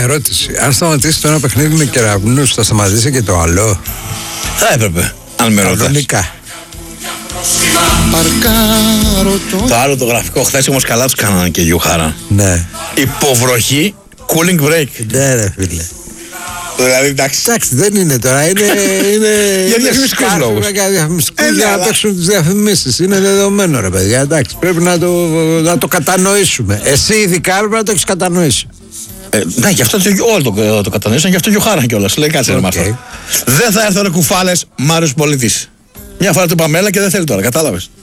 ερώτηση. Αν σταματήσει το ένα παιχνίδι με κεραυνούς, θα σταματήσει και το άλλο? Θα έπρεπε, αν με ρωτάς. Κανονικά. Το άλλο το γραφικό χθες όμως καλά τους κάνανε και Γιουχάρα. Ναι. Υποβροχή, cooling break. Ναι ρε φίλε. Δηλαδή εντάξει. Εντάξει, δεν είναι τώρα. Είναι Για διαφημιστικούς λόγους. Για διαφημιστικούς, για να παίξουν τις διαφημίσεις. Είναι δεδομένο ρε παιδιά. Εντάξει, πρέπει να το κατανοήσουμε. Εσύ ειδικά πρέπει να το έχεις κατανοήσει. Ναι, γι' αυτό όλο το κατανοήσαν, γι' αυτό Γιουχάρα κιόλας. Λέει κάτσε ρε με αυτό. Δεν θα έρθουν κουφάλες, Μάριος Πολίτης. Μια φορά του είπαμε έλα και δεν θέλει τώρα, κατάλαβες.